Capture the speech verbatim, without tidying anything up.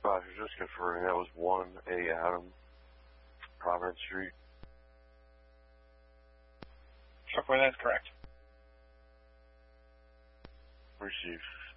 Roger, just confirming that was one A Adam, Providence Street. Truckaway, that's correct. Received.